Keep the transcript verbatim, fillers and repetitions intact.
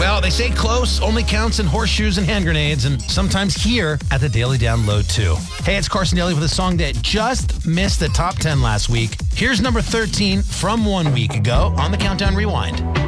Well, they say close only counts in horseshoes and hand grenades, and sometimes here at the Daily Download, too. Hey, it's Carson Daly with a song that just missed the top ten last week. Here's number thirteen from one week ago on the Countdown Rewind.